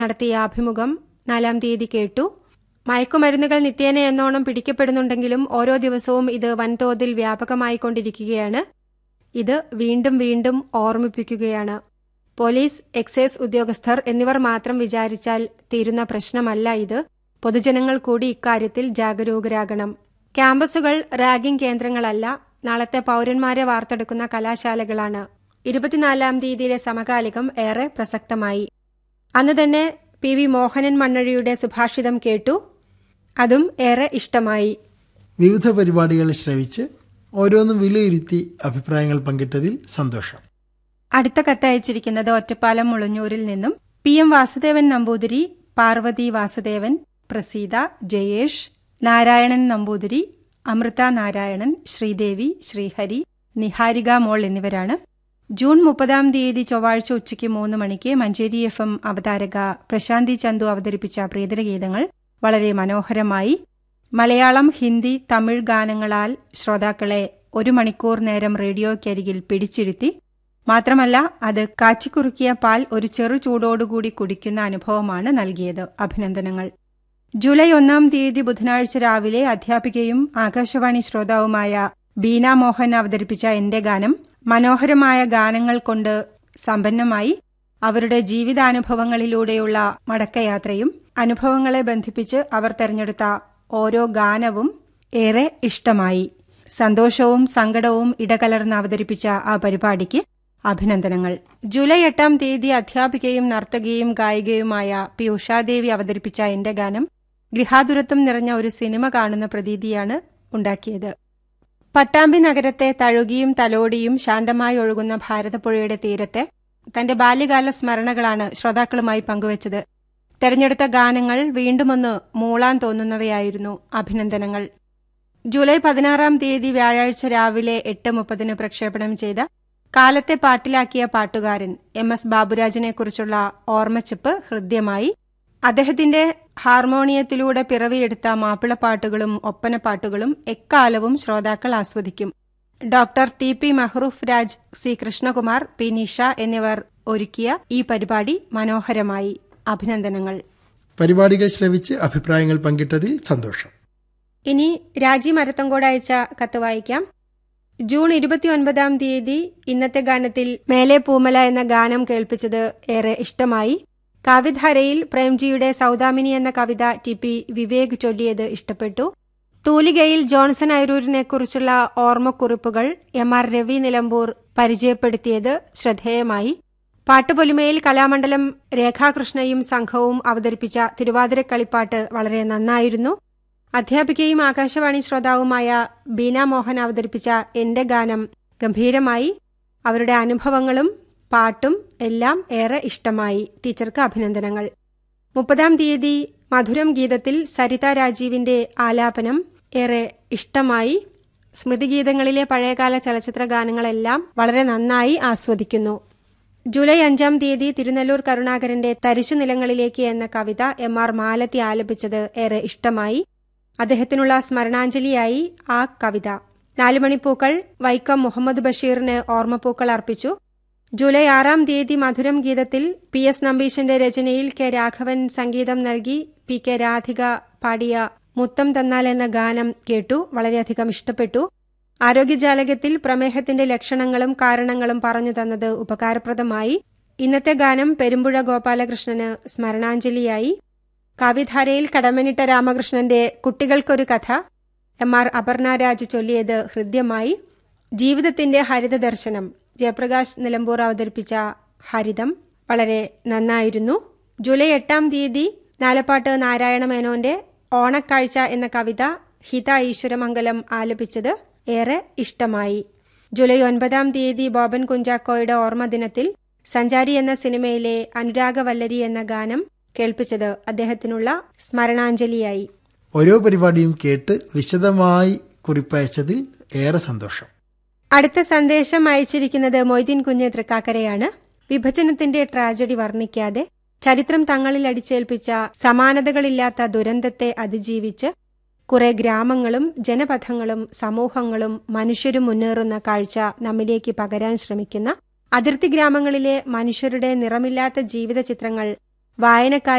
നടത്തിയ അഭിമുഖം 4-ാം തീയതി കേട്ടു. മയക്കുമരുന്നുകൾ നിത്യേന എന്നോണം പിടിക്കപ്പെടുന്നുണ്ടെങ്കിലും ഓരോ ദിവസവും ഇത് വൻതോതിൽ വ്യാപകമായിക്കൊണ്ടിരിക്കുകയാണ്. ഇത് വീണ്ടും വീണ്ടും ഓർമ്മിപ്പിക്കുകയാണ്. പോലീസ്, എക്സൈസ് ഉദ്യോഗസ്ഥർ എന്നിവർ മാത്രം വിചാരിച്ചാൽ തീരുന്ന പ്രശ്നമല്ല ഇത്. പൊതുജനങ്ങൾ കൂടി ഇക്കാര്യത്തിൽ ജാഗരൂകരാകണം. ക്യാമ്പസുകൾ റാഗിംഗ് കേന്ദ്രങ്ങളല്ല, നാളത്തെ പൌരന്മാരെ വാർത്തെടുക്കുന്ന കലാശാലകളാണ്. 24-ാം തീയതിയിലെ സമകാലികം ഏറെ പ്രസക്തമായി. അന്ന് തന്നെ പി വി മോഹനൻ മണ്ണഴിയുടെ സുഭാഷിതം കേട്ടു. അതും ഏറെ ഇഷ്ടമായി. വിവിധ പരിപാടികൾ ശ്രവിച്ച് ഓരോന്നും വിലയിരുത്തി അഭിപ്രായങ്ങൾ പങ്കിട്ടതിൽ സന്തോഷം. അടുത്ത കത്തയച്ചിരിക്കുന്നത് ഒറ്റപ്പാലം മുളഞ്ഞൂരിൽ നിന്നും പി എം വാസുദേവൻ നമ്പൂതിരി, പാർവതി വാസുദേവൻ, പ്രസീത, ജയേഷ്, നാരായണൻ നമ്പൂതിരി, അമൃത നാരായണൻ, ശ്രീദേവി, ശ്രീഹരി, നിഹാരിക മോൾ എന്നിവരാണ്. ജൂൺ 30-ാം തീയതി ചൊവ്വാഴ്ച ഉച്ചയ്ക്ക് 3 മണിക്ക് മഞ്ചേരി FM അവതാരക പ്രശാന്തി ചന്തു അവതരിപ്പിച്ച പ്രിയതരഗീതങ്ങൾ വളരെ മനോഹരമായി. മലയാളം, ഹിന്ദി, തമിഴ് ഗാനങ്ങളാൽ ശ്രോതാക്കളെ 1 മണിക്കൂർ നേരം റേഡിയോയ്ക്കരികിൽ പിടിച്ചിരുത്തി. മാത്രമല്ല, അത് കാച്ചിക്കുറുക്കിയ പാൽ ഒരു ചെറു ചൂടോടുകൂടി കുടിക്കുന്ന അനുഭവമാണ് നൽകിയത്. അഭിനന്ദനങ്ങൾ. ജൂലൈ 1-ാം തീയതി ബുധനാഴ്ച രാവിലെ അധ്യാപികയും ആകാശവാണി ശ്രോതാവുമായ ബീന മോഹൻ അവതരിപ്പിച്ച എന്റെ ഗാനം മനോഹരമായ ഗാനങ്ങൾ കൊണ്ട് സമ്പന്നമായി. അവരുടെ ജീവിതാനുഭവങ്ങളിലൂടെയുള്ള മടക്കയാത്രയും അനുഭവങ്ങളെ ബന്ധിപ്പിച്ച് അവർ തെരഞ്ഞെടുത്ത ഓരോ ഗാനവും ഏറെ ഇഷ്ടമായി. സന്തോഷവും സങ്കടവും ഇടകലർന്ന് അവതരിപ്പിച്ച ആ പരിപാടിക്ക് അഭിനന്ദനങ്ങൾ. ജൂലൈ 8-ാം തീയതി അധ്യാപികയും നർത്തകിയും ഗായികയുമായ പി ഉഷാദേവി അവതരിപ്പിച്ച എന്റെ ഗാനം ഗൃഹാതുരത്വം നിറഞ്ഞ ഒരു സിനിമ കാണുന്ന പ്രതീതിയാണ് ഉണ്ടാക്കിയത്. പട്ടാമ്പി നഗരത്തെ തഴുകിയും തലോടിയും ശാന്തമായി ഒഴുകുന്ന ഭാരതപ്പുഴയുടെ തീരത്തെ തന്റെ ബാല്യകാല സ്മരണകളാണ് ശ്രോതാക്കളുമായി പങ്കുവച്ചത്. തെരഞ്ഞെടുത്ത ഗാനങ്ങൾ വീണ്ടുമൊന്ന് മൂളാൻ തോന്നുന്നവയായിരുന്നു. അഭിനന്ദനങ്ങൾ. ജൂലൈ 16-ാം തീയതി വ്യാഴാഴ്ച രാവിലെ 8:30 പ്രക്ഷേപണം ചെയ്ത കാലത്തെ പാട്ടിലാക്കിയ പാട്ടുകാരൻ MS ബാബുരാജിനെക്കുറിച്ചുള്ള ഓർമ്മച്ചെപ്പ് ഹൃദ്യമായി. അദ്ദേഹത്തിന്റെ ഹാർമോണിയത്തിലൂടെ പിറവിയെടുത്ത മാപ്പിളപ്പാട്ടുകളും ഒപ്പനപ്പാട്ടുകളും എക്കാലവും ശ്രോതാക്കൾ ആസ്വദിക്കും. Doctor TP Mehroof Raj, C Krishnakumar, P Nisha എന്നിവർ ഒരുക്കിയ ഈ പരിപാടി മനോഹരമായി. അഭിനന്ദനങ്ങൾ. പരിപാടികൾ ശ്രവിച്ച് അഭിപ്രായങ്ങൾ പങ്കിട്ടതിൽ സന്തോഷം. ഇനി രാജി മരത്തങ്കോട് അയച്ച കത്ത് വായിക്കാം. ജൂൺ 29-ാം തീയതി ഇന്നത്തെ ഗാനത്തിൽ മേലെ പൂമല എന്ന ഗാനം കേൾപ്പിച്ചത് ഏറെ ഇഷ്ടമായി. കാവ്യധാരയിൽ പ്രേംജിയുടെ സൗദാമിനി എന്ന കവിത TP വിവേക് ചൊല്ലിയത് ഇഷ്ടപ്പെട്ടു. തൂലികയിൽ ജോൺസൺ ഐരൂരിനെക്കുറിച്ചുള്ള ഓർമ്മക്കുറിപ്പുകൾ MR രവി നിലമ്പൂർ പരിചയപ്പെടുത്തിയത് ശ്രദ്ധേയമായി. പാട്ടുപൊലിമയിൽ കലാമണ്ഡലം രേഖാകൃഷ്ണയും സംഘവും അവതരിപ്പിച്ച തിരുവാതിരക്കളിപ്പാട്ട് വളരെ നന്നായിരുന്നു. അധ്യാപികയും ആകാശവാണി ശ്രോതാവുമായ ബീന മോഹൻ അവതരിപ്പിച്ച എന്റെ ഗാനം ഗംഭീരമായി. അവരുടെ അനുഭവങ്ങളും പാട്ടും എല്ലാം ഏറെ ഇഷ്ടമായി. ടീച്ചർക്ക് അഭിനന്ദനങ്ങൾ. 30-ാം തീയതി മധുരം ഗീതത്തിൽ സരിത രാജീവിന്റെ ആലാപനം ഏറെ ഇഷ്ടമായി. സ്മൃതിഗീതങ്ങളിലെ പഴയകാല ചലച്ചിത്ര ഗാനങ്ങളെല്ലാം വളരെ നന്നായി ആസ്വദിക്കുന്നു. ജൂലൈ 5-ാം തീയതി തിരുനെല്ലൂർ കരുണാകരന്റെ തരിശു നിലങ്ങളിലേക്ക് എന്ന കവിത MR മാലത്തി ആലപിച്ചത് ഏറെ ഇഷ്ടമായി. അദ്ദേഹത്തിനുള്ള സ്മരണാഞ്ജലിയായി ആ കവിത. 4 മണിപ്പൂക്കൾ വൈക്കം മുഹമ്മദ് ബഷീറിന് ഓർമ്മപ്പൂക്കൾ അർപ്പിച്ചു. ജൂലൈ 6-ാം തീയതി മധുരം ഗീതത്തിൽ PS നമ്പീശന്റെ രചനയിൽ K രാഘവൻ സംഗീതം നൽകി PK രാധിക പാടിയ മുത്തം തന്നാൽ എന്ന ഗാനം കേട്ടു. വളരെയധികം ഇഷ്ടപ്പെട്ടു. ആരോഗ്യജാലകത്തിൽ പ്രമേഹത്തിന്റെ ലക്ഷണങ്ങളും കാരണങ്ങളും പറഞ്ഞു തന്നത് ഉപകാരപ്രദമായി. ഇന്നത്തെ ഗാനം പെരുമ്പുഴ ഗോപാലകൃഷ്ണന് സ്മരണാഞ്ജലിയായി. കാവ്യധാരയിൽ കടമ്മനിട്ട രാമകൃഷ്ണന്റെ കുട്ടികൾക്കൊരു കഥ MR അപർണ രാജ് ചൊല്ലിയത് ഹൃദ്യമായി. ജീവിതത്തിന്റെ ഹരിത ദർശനം ജയപ്രകാശ് നിലമ്പൂർ അവതരിപ്പിച്ച ഹരിതം വളരെ നന്നായിരുന്നു. ജൂലൈ 8-ാം തീയതി നാലപ്പാട്ട് നാരായണ മേനോന്റെ ഓണക്കാഴ്ച എന്ന കവിത ഹിത ഈശ്വരമംഗലം ആലപിച്ചത് ഏറെ ഇഷ്ടമായി. ജൂലൈ 9-ാം തീയതി ബോബൻ കുഞ്ചാക്കോയുടെ ഓർമ്മദിനത്തിൽ സഞ്ചാരി എന്ന സിനിമയിലെ അനുരാഗവല്ലരി എന്ന ഗാനം കേൾപ്പിച്ചത് അദ്ദേഹത്തിനുള്ള സ്മരണാഞ്ജലിയായി. ഓരോ പരിപാടിയും കേട്ട് വിശദമായി കുറിപ്പയച്ചതിൽ ഏറെ സന്തോഷം. അടുത്ത സന്ദേശം അയച്ചിരിക്കുന്നത് മൊയ്തീൻ കുഞ്ഞ് തൃക്കാക്കരയാണ്. വിഭജനത്തിന്റെ ട്രാജഡി വർണ്ണിക്കാതെ ചരിത്രം തങ്ങളിൽ അടിച്ചേൽപ്പിച്ച സമാനതകളില്ലാത്ത ദുരന്തത്തെ അതിജീവിച്ച് കുറെ ഗ്രാമങ്ങളും ജനപഥങ്ങളും സമൂഹങ്ങളും മനുഷ്യരും മുന്നേറുന്ന കാഴ്ച നമ്മിലേക്ക് പകരാൻ ശ്രമിക്കുന്ന അതിർത്തി ഗ്രാമങ്ങളിലെ മനുഷ്യരുടെ നിറമില്ലാത്ത ജീവിത ചിത്രങ്ങൾ വായനക്കാരെ